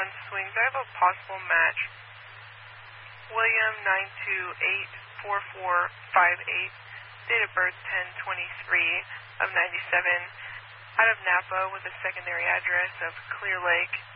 on swings. I have a possible match. William 9284458, date of birth 10/23 of 97, out of Napa with a secondary address of Clear Lake.